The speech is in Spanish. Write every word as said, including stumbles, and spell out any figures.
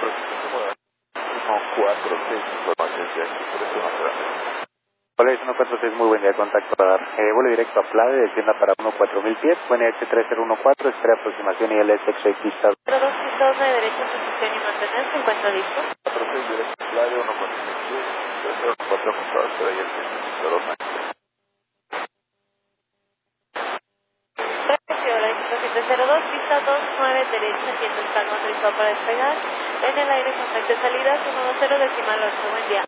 uno cuatro seis, información de aquí, por eso más grande. Hola, es uno cuatro seis, muy buen día, contacto a dar. Eh, vuelo directo a Plade, descienda para uno cuatro mil pies, N H tres cero uno cuatro, espera aproximación I L S seis pista. cero dos, pista dos de derecha, posición y mantener, se encuentra listo. cuatro seis directo a Playa, uno cuatro seis pies, cero cuatro junto a la espera y el cero dos. Recepción, la siete cero dos, pista dos nueve derecha, siendo el cargo autorizado para despegar. En el aire, contacto de salida, uno dos cero decimal ocho, buen día.